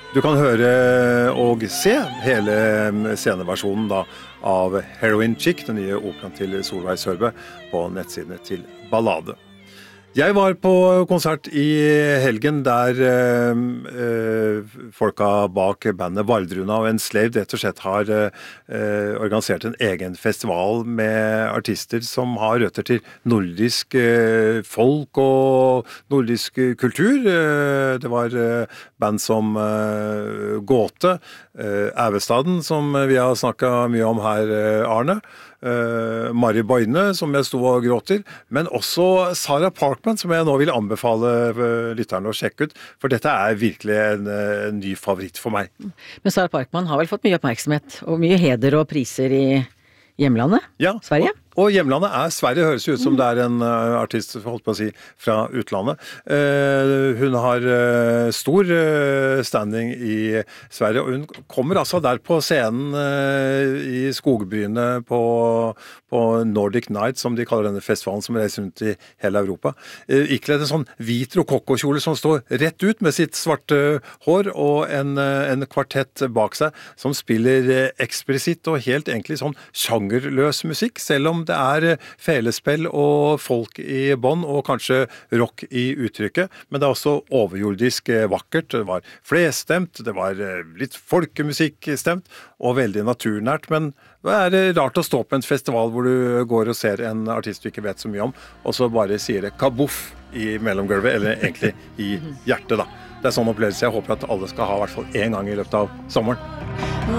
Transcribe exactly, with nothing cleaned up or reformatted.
Du kan høre og se hele sceneversjonen da, av Heroin Chick, den nye operaen til Solveig Sørbø, på nettsidene til Ballade. Jeg var på konsert i helgen der eh, eh, folka bak bandet Vardruna og Enslaved rett og slett har eh, organisert en egen festival med artister som har røtter til nordisk eh, folk og nordisk kultur. Eh, det var eh, band som eh, Gåte, eh, Ævestaden, som vi har snakket mye om her, eh, Arne. Uh, Mari Boine, som jeg stod og gråter, men også Sarah Parkman, som jeg nå vil anbefale uh, lytterne å sjekke ut, for dette er virkelig en, uh, en ny favoritt for meg. Men Sarah Parkman har vel fått mye oppmerksomhet, og mye heder og priser i hjemlandet? Ja, Sverige? Og, og hjemlandet er Sverige, høres ut som det er en uh, artist, holdt på å si, fra utlandet. Uh, hun har uh, stor uh, standing i Sverige, og hun kommer altså der på scenen uh, i skogbrynet på, på Nordic Night, som de kaller denne festivalen som reiser rundt i hele Europa. Uh, Ikledd en sånn hvit rokokkokjole som står rett ut med sitt svarte hår, og en, uh, en kvartett bak seg som spiller uh, eksplisitt og helt egentlig sånn sjangerløs musikk, selv om det er felespill og folk i bånd, og kanskje rock i uttrykket, men det er også overjordisk vakkert. Det var flestemt, det var litt folkemusikkstemt, og veldig naturnært, men det er rart å stå på en festival hvor du går og ser en artist du ikke vet så mye om, og så bare sier det kabuff i mellomgulvet, eller egentlig i hjertet da. Det er sånn opplevelse jeg håper at alle skal ha i hvert fall en gang i løpet av sommeren.